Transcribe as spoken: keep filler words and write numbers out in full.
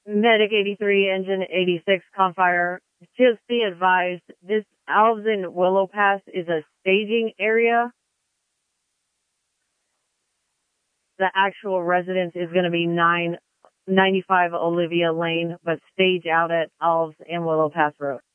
Medic eighty-three, Engine eighty-six, Confire. Just be advised, this Alves and Willow Pass is a staging area. The actual residence is going to be nine ninety-five Olivia Lane, but stage out at Alves and Willow Pass Road.